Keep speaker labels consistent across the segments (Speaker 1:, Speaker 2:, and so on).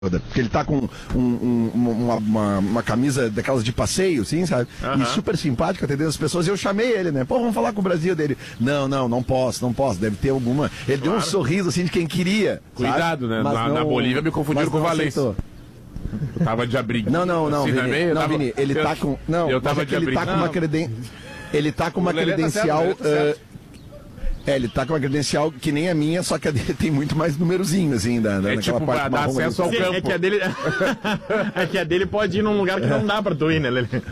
Speaker 1: Porque ele tá com uma camisa daquelas de passeio, assim, sabe? E super simpático, atendendo as pessoas. E eu chamei ele, né? Pô, vamos falar com o Brasil dele. Não posso. Deve ter alguma. Ele deu um sorriso, assim, de quem queria.
Speaker 2: Cuidado,
Speaker 1: sabe?
Speaker 2: né? Na Bolívia me confundiram com o Valência. Eu tava de abrigo.
Speaker 1: Não,
Speaker 2: assim,
Speaker 1: Vini. Vini, ele tá com. Não,
Speaker 2: eu tava de
Speaker 1: ele
Speaker 2: abrigo.
Speaker 1: Tá com uma ele tá com uma credencial. Ele tá com uma credencial que nem a minha, só que a dele tem muito mais numerozinho, assim, naquela
Speaker 2: tipo,
Speaker 1: parte
Speaker 2: pra dar acesso ao campo.
Speaker 3: É que a dele pode ir num lugar que não dá pra tu ir, né, Lelê?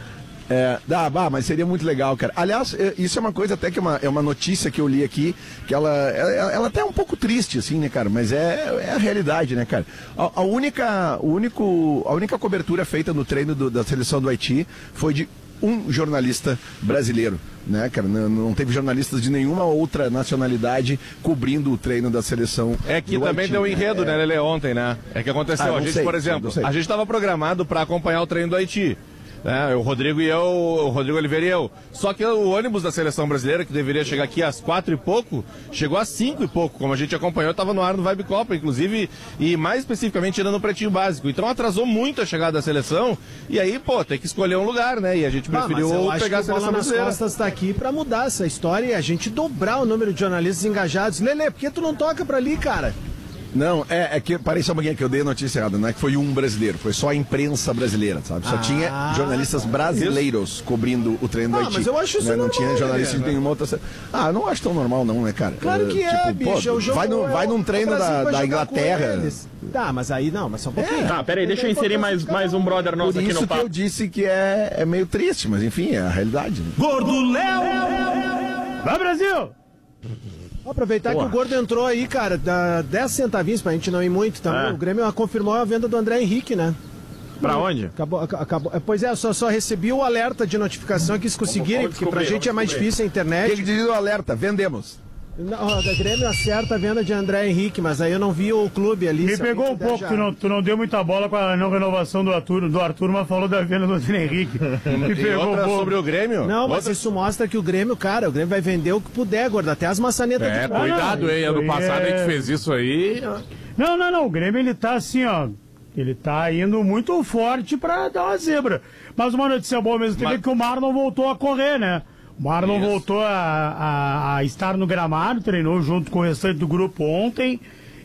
Speaker 1: Mas seria muito legal, cara. Aliás, isso é uma coisa até que é uma notícia que eu li aqui, que ela até é um pouco triste, assim, né, cara? Mas é a realidade, né, cara? A única cobertura feita no treino da seleção do Haiti foi de um jornalista brasileiro, né, cara? Não teve jornalistas de nenhuma outra nacionalidade cobrindo o treino da seleção.
Speaker 4: É que também
Speaker 1: Haiti,
Speaker 4: deu enredo, né, Lele, ontem, né? É que aconteceu, a gente, por exemplo, a gente estava programado para acompanhar o treino do Haiti. O Rodrigo Oliveira e eu. Só que o ônibus da seleção brasileira, que deveria chegar aqui às 4 e pouco, chegou às 5 e pouco. Como a gente acompanhou, estava no ar no Vibe Copa, inclusive, e mais especificamente ainda no Pretinho Básico. Então atrasou muito a chegada da seleção, e aí, tem que escolher um lugar, né? E a gente preferiu pegar a seleção brasileira.
Speaker 5: Nas Costas tá aqui para mudar essa história e a gente dobrar o número de jornalistas engajados. Lelê, por que tu não toca pra ali, cara?
Speaker 1: Não, é que parei só um pouquinho que eu dei a notícia errada, não é que foi um brasileiro, foi só a imprensa brasileira, sabe? Só tinha jornalistas brasileiros cobrindo o treino do Haiti.
Speaker 5: Mas eu acho isso
Speaker 1: né?
Speaker 5: normal,
Speaker 1: Não tinha jornalista de nenhuma outra... eu não acho tão normal não, né, cara?
Speaker 5: Claro que bicho, o jogo
Speaker 1: vai num treino da Inglaterra.
Speaker 5: Tá, mas aí não, mas só um pouquinho.
Speaker 3: Tá, peraí, deixa eu inserir mais um brother nosso aqui no papo.
Speaker 1: Por isso que eu disse que é meio triste, mas enfim, é a realidade. Né?
Speaker 5: Gordo Léo! Vai, Brasil! Vou aproveitar que o Gordo entrou aí, cara, dá 10 centavinhos pra gente não ir muito, tá? O Grêmio confirmou a venda do André Henrique, né?
Speaker 3: Pra onde?
Speaker 5: Acabou. Pois é, só recebi o alerta de notificação que eles conseguirem, porque pra gente é mais difícil a internet.
Speaker 1: O que diz o alerta? Vendemos.
Speaker 5: Não, da Grêmio acerta a venda de André Henrique, mas aí eu não vi o clube ali.
Speaker 6: Me pegou um pouco, tu não deu muita bola com a não renovação do Arthur, mas falou da venda do André Henrique. Me pegou um pouco.
Speaker 4: Sobre o Grêmio?
Speaker 5: Não, mas isso mostra que o Grêmio vai vender o que puder, Gordo, até as maçanetas de
Speaker 2: pau. Cuidado, hein, ano passado a gente fez isso aí.
Speaker 6: Não, o Grêmio ele tá assim, ó, ele tá indo muito forte pra dar uma zebra. Mas uma notícia boa mesmo é que o Marlon voltou a correr, né? O Marlon voltou a estar no gramado, treinou junto com o restante do grupo ontem.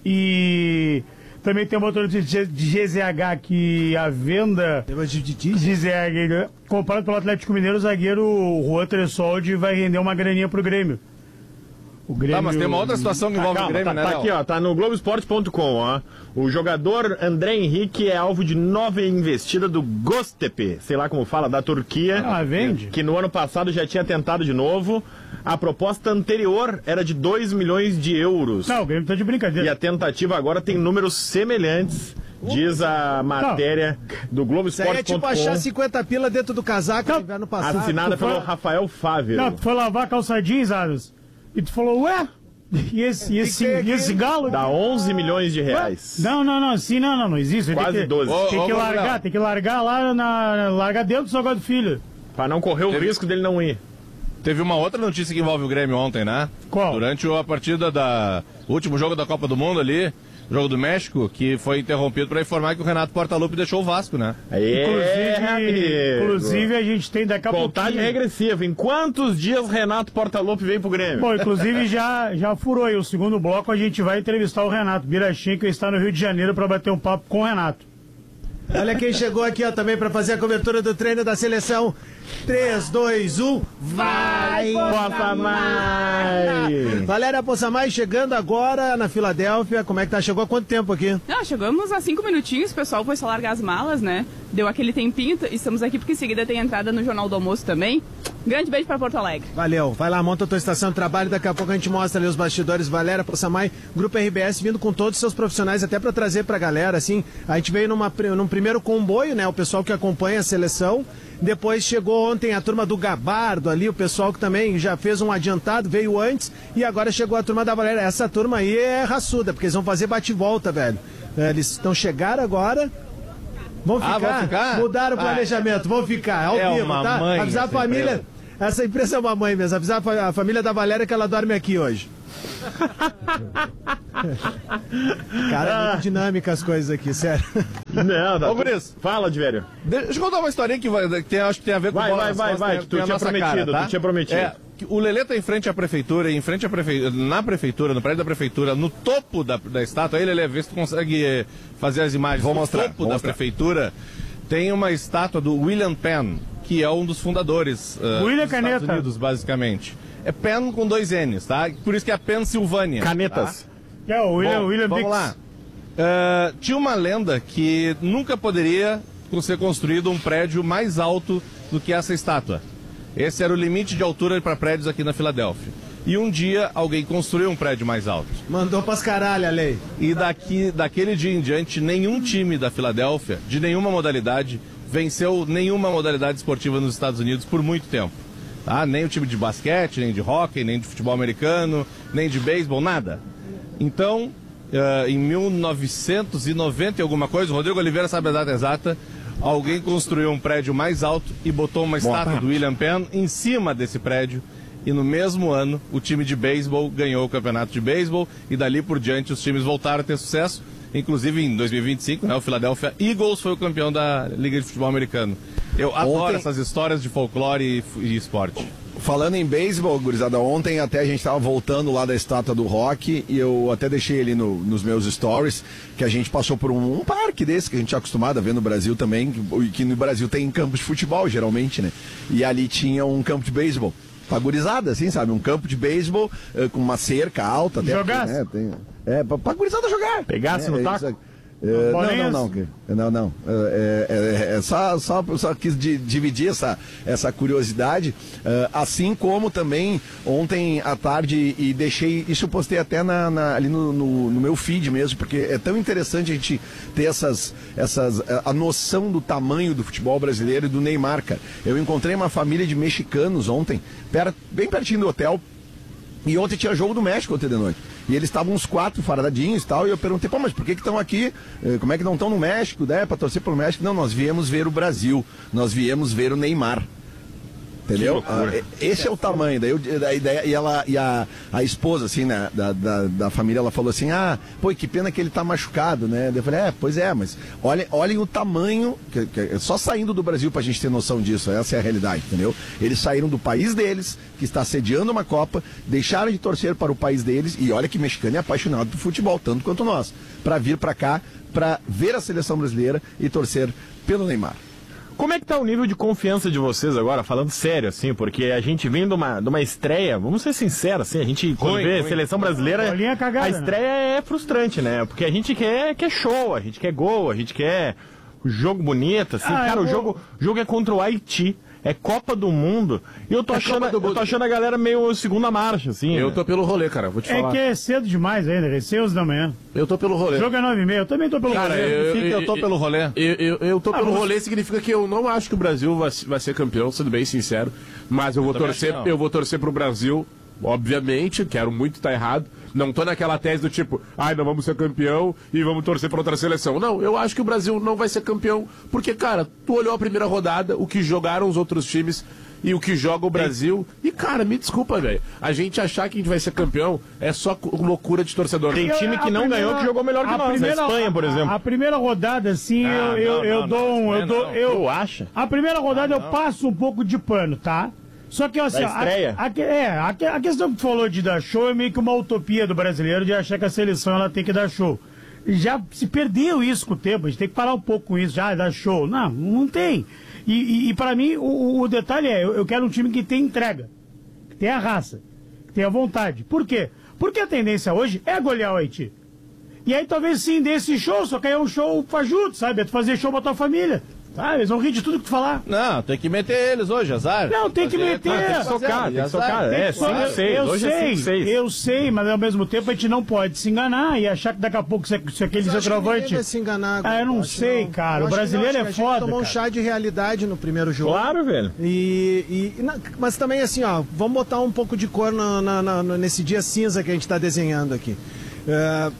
Speaker 6: E também tem uma outra notícia de GZH que a venda de ZH, comprado pelo Atlético Mineiro, o zagueiro Juan Tressoldi vai render uma graninha pro Grêmio. O Grêmio...
Speaker 4: mas tem uma outra situação que envolve o Grêmio, né?
Speaker 3: Tá aqui, ó, tá no Globoesporte.com, ó. O jogador André Henrique é alvo de nova investida do Göztepe, sei lá como fala, da Turquia.
Speaker 6: Vende.
Speaker 3: Que no ano passado já tinha tentado de novo. A proposta anterior era de 2 milhões de euros.
Speaker 6: Não, o Grêmio tá de brincadeira.
Speaker 3: E a tentativa agora tem números semelhantes. Diz a matéria do Globoesporte.com.
Speaker 5: É tipo achar 50 pila dentro do casaco no inverno passado.
Speaker 3: Assinada pelo Rafael Fávero.
Speaker 6: Não, tu foi lavar calçadinhos, Aras. E tu falou, ué? E esse galo?
Speaker 3: Dá 11 milhões de reais.
Speaker 6: Não, assim não existe.
Speaker 3: Quase 12.
Speaker 6: Tem que largar lá, largar dentro do salgado do filho.
Speaker 3: Pra não correr o risco dele não ir.
Speaker 4: Teve uma outra notícia que envolve o Grêmio ontem, né?
Speaker 6: Qual?
Speaker 4: Durante a partida o último jogo da Copa do Mundo ali, jogo do México, que foi interrompido para informar que o Renato Portaluppi deixou o Vasco, né?
Speaker 6: Inclusive a gente tem daqui a pouco.
Speaker 3: Contagem regressiva. Em quantos dias Renato Portaluppi vem pro Grêmio?
Speaker 6: Bom, inclusive já furou aí. O segundo bloco a gente vai entrevistar o Renato Birachin, que está no Rio de Janeiro para bater um papo com o Renato.
Speaker 5: Olha quem chegou aqui, ó, também para fazer a cobertura do treino da seleção. 3, 2, 1, vai!
Speaker 3: Possamay!
Speaker 5: Valéria Possamay chegando agora na Filadélfia. Como é que tá? Chegou há quanto tempo aqui?
Speaker 7: Chegamos há 5 minutinhos, o pessoal foi só largar as malas, né? Deu aquele tempinho, estamos aqui porque em seguida tem entrada no Jornal do Almoço também. Grande beijo pra Porto Alegre.
Speaker 5: Valeu, vai lá, monta a tua estação de trabalho, daqui a pouco a gente mostra ali os bastidores. Valéria Possamay, Grupo RBS, vindo com todos os seus profissionais, até pra trazer pra galera, assim, a gente veio num primeiro comboio, né, o pessoal que acompanha a seleção, depois chegou ontem a turma do Gabardo ali, o pessoal que também já fez um adiantado, veio antes, e agora chegou a turma da Valéria. Essa turma aí é raçuda, porque eles vão fazer bate-volta, velho. Eles estão chegando agora... Vão ficar? Mudaram o planejamento, vão ficar, ao vivo, tá? Avisar a família, essa empresa é uma mãe mesmo, avisar a família da Valéria que ela dorme aqui hoje. Cara, é muito dinâmica as coisas aqui, sério.
Speaker 3: Não, tá.
Speaker 4: Ô, Guris,
Speaker 3: fala, de velho.
Speaker 4: deixa eu contar uma historinha que acho que tem a ver com
Speaker 3: Vai, que tu tinha prometido,
Speaker 4: tá?
Speaker 3: tu tinha prometido.
Speaker 4: O Lelê tá em frente à prefeitura, na prefeitura, no prédio da prefeitura, no topo da estátua. Aí, Lelê, vê se tu consegue fazer as imagens.
Speaker 1: Vou mostrar.
Speaker 4: No topo da prefeitura tem uma estátua do William Penn, que é um dos fundadores
Speaker 6: William
Speaker 4: dos
Speaker 6: Caneta.
Speaker 4: Estados Unidos, basicamente. É Penn com 2 N's, tá? Por isso que é Pensilvânia.
Speaker 3: Canetas.
Speaker 6: É o William
Speaker 4: Vamos
Speaker 6: Dix.
Speaker 4: lá. Tinha uma lenda que nunca poderia ser construído um prédio mais alto do que essa estátua. Esse era o limite de altura para prédios aqui na Filadélfia. E um dia alguém construiu um prédio mais alto.
Speaker 5: Mandou pras caralho a lei.
Speaker 4: E daquele dia em diante, nenhum time da Filadélfia, de nenhuma modalidade, venceu nenhuma modalidade esportiva nos Estados Unidos por muito tempo. Tá? Nem o time de basquete, nem de hóquei, nem de futebol americano, nem de beisebol, nada. Então, em 1990 e alguma coisa, o Rodrigo Oliveira sabe a data exata, alguém construiu um prédio mais alto e botou uma estátua do William Penn em cima desse prédio. E no mesmo ano, o time de beisebol ganhou o campeonato de beisebol e dali por diante os times voltaram a ter sucesso. Inclusive em 2025, né, o Philadelphia Eagles foi o campeão da Liga de Futebol Americano. Eu adoro essas histórias de folclore e esporte.
Speaker 1: Falando em beisebol, gurizada, ontem até a gente estava voltando lá da estátua do Rock e eu até deixei ali nos meus stories que a gente passou por um parque desse que a gente é acostumado a ver no Brasil também, que no Brasil tem campos de futebol geralmente, né? E ali tinha um campo de beisebol. Pra gurizada, assim, sabe? Um campo de beisebol com uma cerca alta.
Speaker 6: Jogasse?
Speaker 1: Né? Pra gurizada jogar.
Speaker 3: Pegasse no taco?
Speaker 1: Não. Só quis dividir essa curiosidade. Assim como também ontem à tarde, e deixei, isso eu postei até ali no meu feed mesmo, porque é tão interessante a gente ter a noção do tamanho do futebol brasileiro e do Neymar, cara. Eu encontrei uma família de mexicanos ontem, bem pertinho do hotel. E ontem tinha jogo do México ontem de noite. E eles estavam uns 4 faradinhos e tal. E eu perguntei, mas por que estão aqui? Como é que não estão no México, né? Pra torcer pelo México? Não, nós viemos ver o Brasil. Nós viemos ver o Neymar. Entendeu? Esse é o tamanho. Daí a esposa, assim, né, da família, ela falou assim, que pena que ele tá machucado, né? Daí eu falei, pois é, mas olhem o tamanho, só saindo do Brasil pra gente ter noção disso, essa é a realidade, entendeu? Eles saíram do país deles, que está sediando uma Copa, deixaram de torcer para o país deles, e olha que mexicano é apaixonado por futebol, tanto quanto nós, pra vir pra cá, pra ver a seleção brasileira e torcer pelo Neymar.
Speaker 3: Como é que tá o nível de confiança de vocês agora, falando sério, assim, porque a gente vem de uma estreia, vamos ser sinceros, assim, a gente, quando vê a seleção brasileira, a estreia é frustrante, né? Porque a gente quer show, a gente quer gol, a gente quer jogo bonito, assim, cara, o jogo é contra o Haiti. É Copa do Mundo. E eu tô achando a galera meio segunda marcha, assim.
Speaker 2: Eu tô pelo rolê, cara, vou te falar.
Speaker 6: É que é cedo demais ainda, é 6 da manhã.
Speaker 2: Eu tô pelo rolê.
Speaker 6: O jogo é 9h30, eu também tô pelo rolê.
Speaker 4: Eu tô pelo rolê.
Speaker 2: Eu tô pelo rolê, significa que eu não acho que o Brasil vai ser campeão, sendo bem sincero. Mas eu vou torcer pro Brasil, obviamente, quero muito estar errado. Não tô naquela tese do tipo, não vamos ser campeão e vamos torcer pra outra seleção. Não, eu acho que o Brasil não vai ser campeão, porque, cara, tu olhou a primeira rodada, o que jogaram os outros times e o que joga o Brasil. E, cara, me desculpa, velho. A gente achar que a gente vai ser campeão é só loucura de torcedor.
Speaker 3: Tem time que não ganhou que jogou melhor que nós. A Espanha, por exemplo.
Speaker 6: A primeira rodada, assim, eu acho. A primeira rodada eu passo um pouco de pano, tá? Só que, assim, a questão que tu falou de dar show é meio que uma utopia do brasileiro de achar que a seleção ela tem que dar show. Já se perdeu isso com o tempo, a gente tem que parar um pouco com isso, já dar show. Não tem. E para mim, o detalhe é, eu quero um time que tenha entrega, que tenha raça, que tenha vontade. Por quê? Porque a tendência hoje é golear o Haiti. E aí talvez sim dê esse show, só que aí é um show fajuto, sabe? É tu fazer show pra tua família. Eles vão rir de tudo que tu falar.
Speaker 4: Não, tem que meter eles hoje, azar.
Speaker 6: Não, tem que meter.
Speaker 3: Tem que socar. É 5-6. Hoje é 5-6.
Speaker 6: Eu sei, mas ao mesmo tempo a gente não pode se enganar e achar que daqui a pouco se aquele centroavante...
Speaker 5: Vai se enganar.
Speaker 6: Eu não sei, cara. O brasileiro é foda,
Speaker 5: tomou um chá de realidade no primeiro jogo.
Speaker 3: Claro, velho.
Speaker 5: Mas também assim, vamos botar um pouco de cor nesse dia cinza que a gente tá desenhando aqui.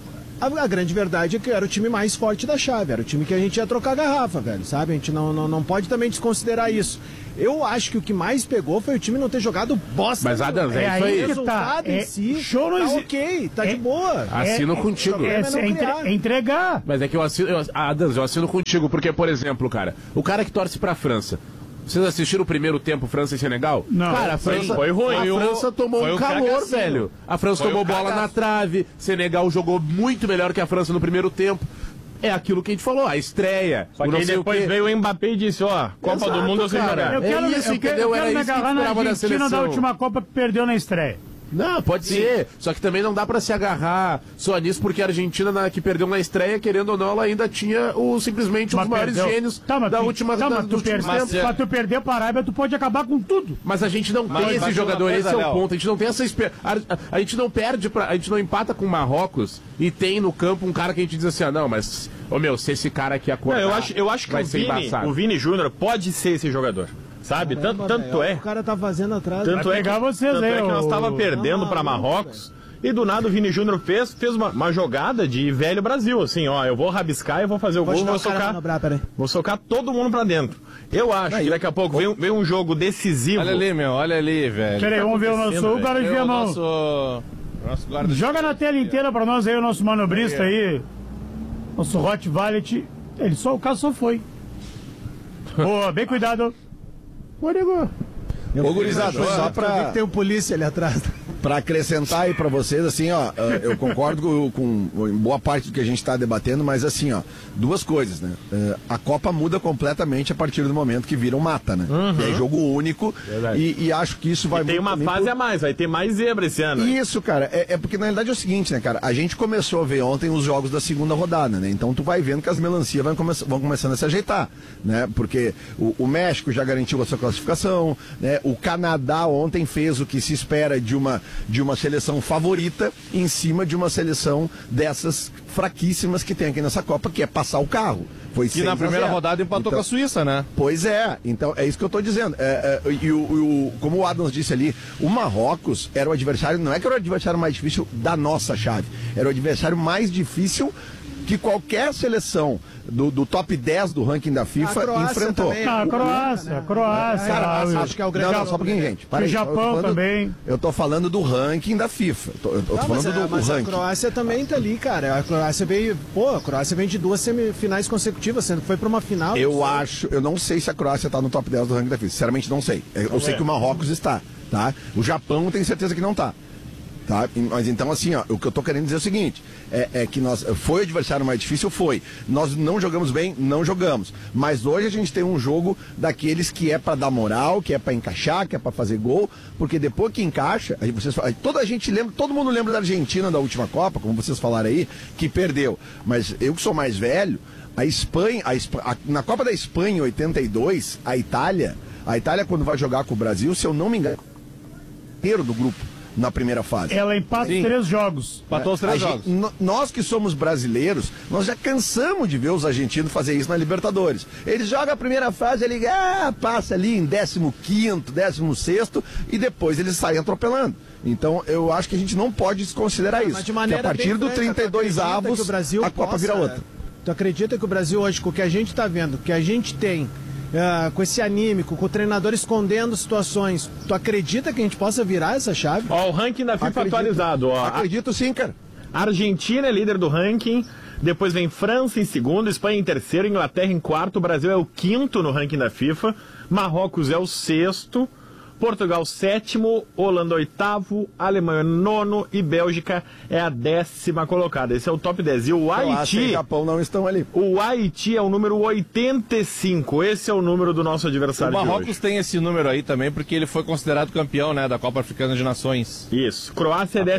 Speaker 5: A grande verdade é que era o time mais forte da chave, era o time que a gente ia trocar a garrafa, velho, sabe? A gente não pode também desconsiderar isso. Eu acho que o que mais pegou foi o time não ter jogado bosta.
Speaker 2: Mas, Adams, é isso aí.
Speaker 5: O resultado em si
Speaker 6: show não
Speaker 5: tá ok, tá de boa.
Speaker 2: Assino contigo.
Speaker 6: Entregar.
Speaker 2: Mas é que eu assino contigo, porque, por exemplo, cara, o cara que torce pra França, vocês assistiram o primeiro tempo França e Senegal?
Speaker 6: Não.
Speaker 2: Cara, a França
Speaker 3: foi ruim.
Speaker 2: A França tomou um calor, velho. A França tomou bola na trave, Senegal jogou muito melhor que a França no primeiro tempo. É aquilo que a gente falou, a estreia.
Speaker 3: Só que aí depois veio o Mbappé e disse, ó, Copa do Mundo eu sei jogar.
Speaker 6: Eu quero me agarrar na Argentina da última Copa que perdeu na estreia.
Speaker 2: Não, pode ser. Só que também não dá pra se agarrar só nisso, porque a Argentina, que perdeu na estreia, querendo ou não, ela ainda tinha simplesmente os maiores gênios da última dos últimos tempos.
Speaker 6: Pra tu perder pra Arábia, tu pode acabar com tudo.
Speaker 2: Mas a gente não tem esse jogador, esse é o ponto. A gente não tem essa a gente não perde, a gente não empata com o Marrocos e tem no campo um cara que a gente diz assim, não, mas, se esse cara aqui acordar,
Speaker 3: eu acho que o Vini Júnior pode ser esse jogador. Sabe? Tanto é.
Speaker 5: O cara tá fazendo atrás.
Speaker 3: Tanto é que nós tava perdendo pra Marrocos. E do nada o Vini Júnior fez uma jogada de velho Brasil, assim, ó, eu vou rabiscar e vou fazer o gol, vou socar todo mundo pra dentro. Eu acho que daqui a pouco vem um jogo decisivo.
Speaker 4: Olha ali, velho.
Speaker 6: Peraí, vamos ver o nosso cara de mão. Joga na tela inteira pra nós aí o nosso manobrista aí. Nosso Hot Valet. O caso só foi. Boa, bem cuidado.
Speaker 1: Ô, gurizada, só pra...
Speaker 5: Tem um polícia ali atrás.
Speaker 1: Pra acrescentar aí pra vocês, assim, ó, eu concordo com boa parte do que a gente tá debatendo, mas assim, ó, duas coisas, né? A Copa muda completamente a partir do momento que vira um mata, né?
Speaker 3: Uhum.
Speaker 1: E é jogo único, e acho que isso vai...
Speaker 3: E tem uma fase a mais, vai ter mais zebra esse ano.
Speaker 1: Isso, cara, é porque na realidade é o seguinte, né, cara? A gente começou a ver ontem os jogos da segunda rodada, né? Então tu vai vendo que as melancias vão começando a se ajeitar, né? Porque o México já garantiu a sua classificação, né? O Canadá ontem fez o que se espera de uma seleção favorita em cima de uma seleção dessas fraquíssimas que tem aqui nessa Copa, que é passar o carro. Foi
Speaker 4: que na primeira rodada empatou com a Suíça, né?
Speaker 1: Pois é, então é isso que eu tô dizendo. Como o Adams disse ali, o Marrocos era o adversário, não é que era o adversário mais difícil da nossa chave, era o adversário mais difícil que qualquer seleção do top 10 do ranking da FIFA enfrentou.
Speaker 6: Também, a Croácia.
Speaker 1: Cara, acho que é o grande. Não, só um pouquinho, gente.
Speaker 6: O Japão também.
Speaker 1: Eu tô falando do ranking da FIFA. Eu tô falando do ranking.
Speaker 5: A Croácia também tá ali, cara. A Croácia vem de 2 semifinais consecutivas, sendo que foi pra uma final.
Speaker 1: Eu não sei se a Croácia tá no top 10 do ranking da FIFA. Sinceramente, não sei. Eu sei que o Marrocos está, tá? O Japão, tenho certeza que não tá. Tá? Mas então, assim, ó, o que eu tô querendo dizer é o seguinte, é que foi o adversário mais difícil, nós não jogamos bem, não jogamos, mas hoje a gente tem um jogo daqueles que é pra dar moral, que é pra encaixar, que é pra fazer gol, porque depois que encaixa, todo mundo lembra da Argentina da última Copa, como vocês falaram aí, que perdeu, mas eu que sou mais velho, a Espanha, na Copa da Espanha em 82, a Itália quando vai jogar com o Brasil, se eu não me engano, inteiro do grupo na primeira fase.
Speaker 6: Ela empata 3 jogos.
Speaker 4: Empatou os 3 jogos.
Speaker 1: Nós que somos brasileiros, nós já cansamos de ver os argentinos fazer isso na Libertadores. Eles jogam a primeira fase, ele passa ali em 15º, 16º e depois eles saem atropelando. Então eu acho que a gente não pode desconsiderar isso. Que a partir do 32 avos, a Copa vira outra.
Speaker 5: Tu acredita que o Brasil hoje, com o que a gente tá vendo, que a gente tem, com esse anímico, com o treinador escondendo situações, tu acredita que a gente possa virar essa chave?
Speaker 3: Ó, o ranking da FIFA atualizado, ó.
Speaker 1: Acredito sim, cara.
Speaker 3: Argentina é líder do ranking, depois vem França em segundo, Espanha em terceiro, Inglaterra em quarto, Brasil é o 5º no ranking da FIFA, Marrocos é o 6º, Portugal 7º, Holanda 8º, Alemanha 9º e Bélgica é a 10ª colocada. Esse é o top 10. E o Haiti...
Speaker 1: e Japão não estão ali.
Speaker 3: O Haiti é o número 85. Esse é o número do nosso adversário.
Speaker 4: O Marrocos tem esse número aí também, porque ele foi considerado campeão, né, da Copa Africana de Nações.
Speaker 3: Isso. Croácia é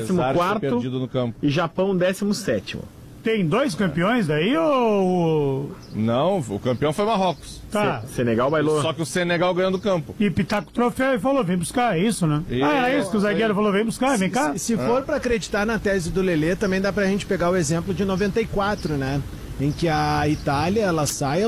Speaker 3: 14º e Japão 17º.
Speaker 6: Tem 2 campeões daí ou...
Speaker 4: Não, o campeão foi Marrocos.
Speaker 6: Tá.
Speaker 3: Senegal bailou.
Speaker 4: Só que o Senegal ganhou do campo.
Speaker 6: E Pitaco troféu e falou, vem buscar, é isso, né? Era isso que o zagueiro falou, vem buscar, vem cá.
Speaker 5: Se for pra acreditar na tese do Lelê, também dá pra gente pegar o exemplo de 94, né? Em que a Itália, ela sai